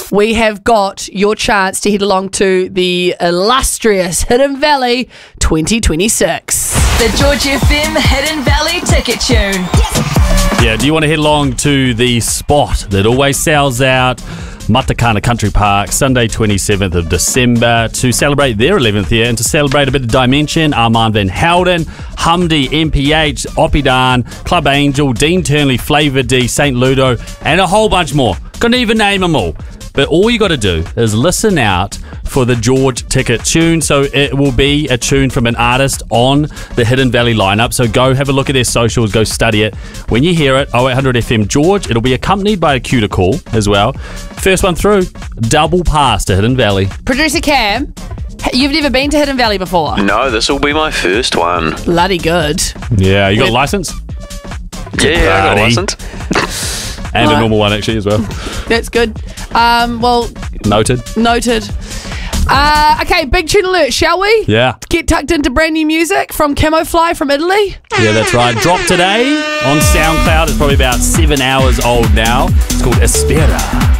we have got your chance to head along to the illustrious Hidden Valley 2026. The George FM Hidden Valley Ticket Tune. Yeah, do you want to head along to the spot that always sells out, Matakana Country Park, Sunday 27th of December, to celebrate their 11th year and to celebrate a bit of Dimension, Armand Van Helden, Humdy, MPH, Oppidan, Club Angel, Dean Turnley, Flavor D, St. Ludo, and a whole bunch more. Couldn't even name them all. But all you got to do is listen out for the George Ticket tune. So it will be a tune from an artist on the Hidden Valley lineup. So go have a look at their socials, go study it. When you hear it, 0800 FM George, it'll be accompanied by a cue to call as well. First one through, double pass to Hidden Valley. Producer Cam, you've never been to Hidden Valley before? No, this will be my first one. Bloody good. Yeah, you got a license? Yeah, I got a license. And a normal one actually as well. That's good. Well, Noted. Okay, big tune alert, shall we? Yeah. Get tucked into brand new music from Camofly from Italy. Yeah, that's right. Drop today on SoundCloud. It's probably about 7 hours old now. It's called Espera.